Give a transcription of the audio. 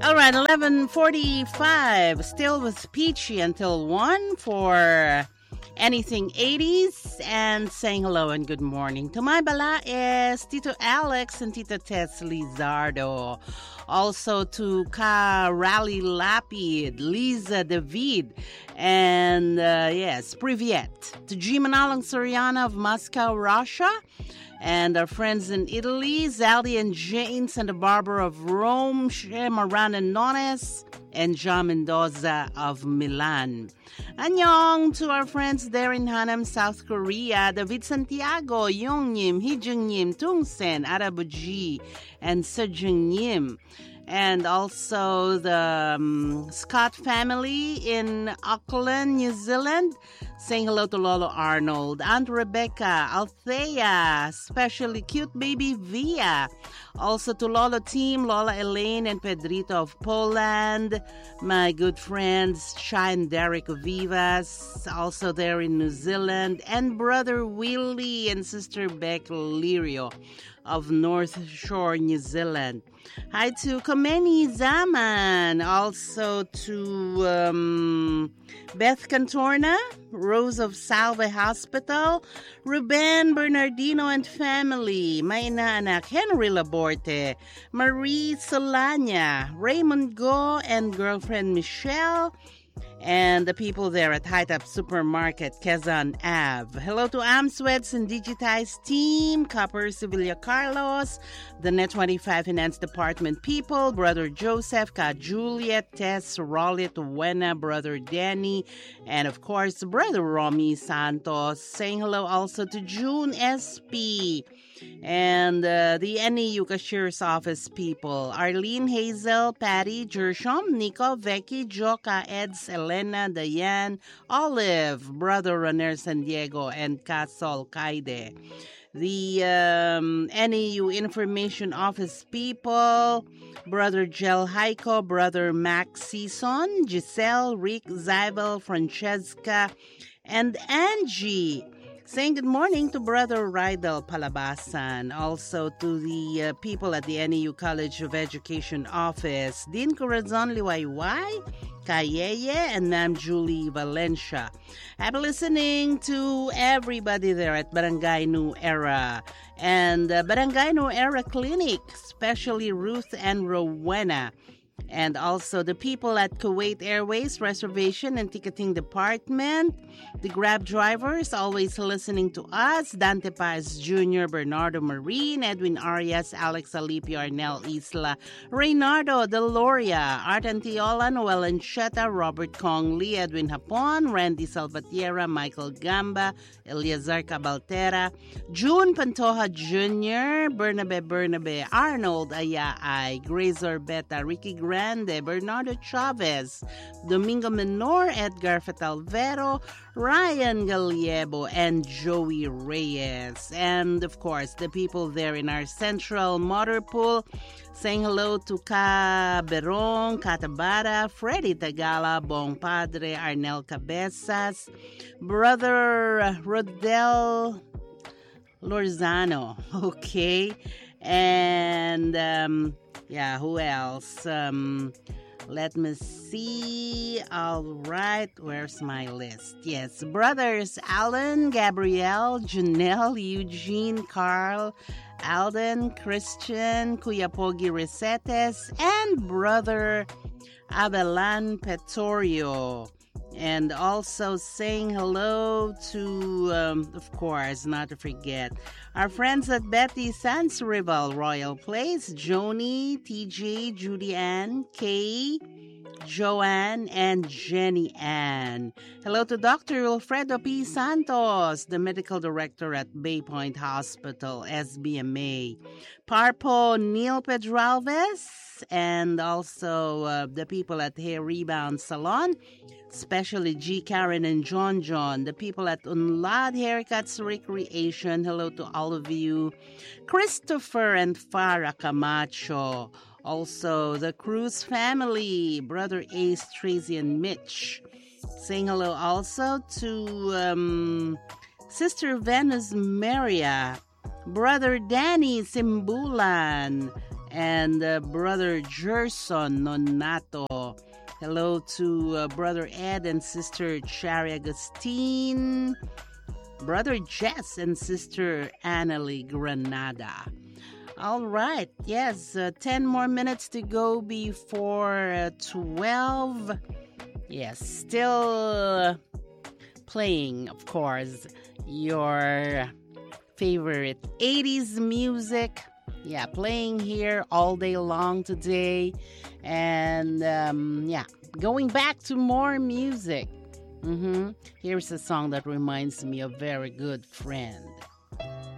All right, 11:45. Still with Peachy until 1 for anything 80s and saying hello and good morning. To my bala is Tito Alex and Tito Tess Lizardo. Also to Ka Rally Lapid, Lisa David, and yes, Privyet. To G. Manalang Soriana of Moscow, Russia. And our friends in Italy, Zaldi and Jane Santa Barbara of Rome, Shemaran and Nones, and John Mendoza of Milan. Annyeong to our friends there in Hanam, South Korea, David Santiago, Yongnim, Hijungnim, Tungsen, Arabuji, and Sejungnim. And also the Scott family in Auckland, New Zealand. Saying hello to Lolo Arnold, Aunt Rebecca, Althea, especially cute baby Via. Also to Lolo team, Lola Elaine and Pedrito of Poland. My good friends, Shai and Derek of Vivas, also there in New Zealand. And brother Willie and sister Beck Lirio of North Shore, New Zealand. Hi to Kameni Zaman. Also to Beth Cantorna, Rose of Salve Hospital, Ruben Bernardino and family, my inaanak Henry Laborte, Marie Solana, Raymond Go and girlfriend Michelle, and the people there at High Top Supermarket, Quezon Ave. Hello to Amsweds and Digitize team, Copper Sevilla Carlos, the Net 25 Finance Department people, Brother Joseph, Ka Juliet, Tess, Rollit, Wena, Brother Danny, and of course, Brother Romy Santos. Saying hello also to June SP. And the NEU Cashier's Office people, Arlene, Hazel, Patty, Jershom, Nico, Becky, Joka, Eds, Elena, Diane, Olive, Brother Runner San Diego, and Casol Kaide. The NEU Information Office people, Brother Gel Heiko, Brother Max Season, Giselle, Rick, Zybel, Francesca, and Angie. Saying good morning to Brother Rydel Palabasan, also to the people at the NEU College of Education office, Dean Corazon Liwayway, Kayeye, and Ma'am Julie Valencia. Happy listening to everybody there at Barangay New Era and Barangay New Era Clinic, especially Ruth and Rowena. And also the people at Kuwait Airways Reservation and Ticketing Department, the Grab drivers always listening to us, Dante Paz Jr., Bernardo Marine, Edwin Arias, Alex Alipio, Arnel Isla, Reynardo Deloria, Art Antiola, Noel Ancheta, Robert Kong Lee, Edwin Hapon, Randy Salvatierra, Michael Gamba, Eleazar Cabaltera, June Pantoja Jr., Bernabe, Arnold Ayaay, Grace Orbeta, Ricky Grande, Bernardo Chavez, Domingo Menor, Edgar Fatalvero, Ryan Galiebo, and Joey Reyes. And of course, the people there in our central motor pool, saying hello to Ka Berong, Katabara, Freddy Tagala, Bong Padre, Arnel Cabezas, Brother Rodel Lorzano, okay? And who else? Let me see. All right, where's my list? Yes, brothers Alan, Gabrielle, Janelle, Eugene, Carl, Alden, Christian, Kuya Pogi Resetes, and brother Abelan Petorio. And also saying hello to, of course, not to forget, our friends at Betty Sans Rival Royal Place, Joni, TJ, Judy Ann, Kay, Joanne, and Jenny Ann. Hello to Dr. Wilfredo P. Santos, the medical director at Bay Point Hospital, SBMA. Parpo Neil Pedralves, and also the people at Hair Rebound Salon, especially G. Karen and John, the people at Unlad Haircuts Recreation. Hello to all of you. Christopher and Farah Camacho. Also, the Cruz family, Brother Ace, Tracy, and Mitch. Saying hello also to Sister Venus Maria, Brother Danny Simbulan, And Brother Gerson Nonato. Hello to Brother Ed and Sister Chari Agustin. Brother Jess and Sister Annalie Granada. All right, yes, 10 more minutes to go before 12. Yes, still playing, of course, your favorite 80s music. Yeah, playing here all day long today. And going back to more music. Here's a song that reminds me of a very good friend.